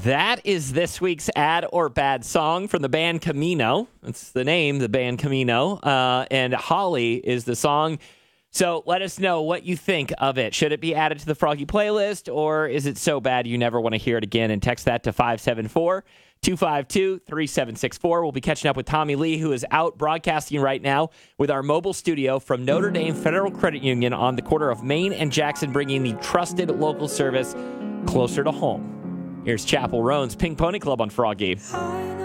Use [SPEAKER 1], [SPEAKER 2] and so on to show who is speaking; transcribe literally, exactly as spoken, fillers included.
[SPEAKER 1] That is this week's Ad or Bad song from the band Camino. That's the name, the band Camino. Uh, and Holly is the song. So let us know what you think of it. Should it be added to the Froggy playlist, or is it so bad you never want to hear it again? And text that to five seven four, two five two, three seven six four. We'll be catching up with Tommy Lee, who is out broadcasting right now with our mobile studio from Notre Dame Federal Credit Union on the corner of Main and Jackson, bringing the trusted local service closer to home. Here's Chapel Roan's Pink Pony Club on Froggy.